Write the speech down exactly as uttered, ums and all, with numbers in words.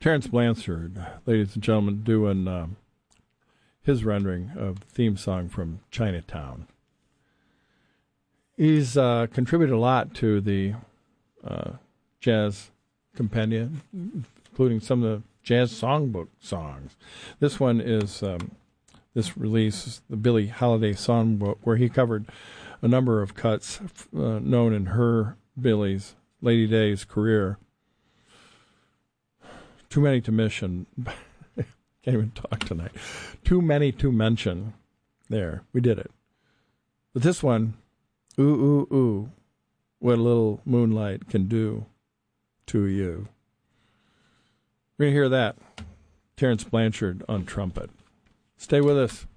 Terrence Blanchard, ladies and gentlemen, doing um, his rendering of the theme song from Chinatown. He's uh, contributed a lot to the uh, jazz compendium, including some of the jazz songbook songs. This one is, um, this release is the Billie Holiday Songbook, where he covered a number of cuts uh, known in her, Billie's, Lady Day's career. Too many to mention. Can't even talk tonight. Too many to mention. There, we did it. But this one, ooh, ooh, ooh, what a little moonlight can do to you. We're going to hear that. Terrence Blanchard on trumpet. Stay with us.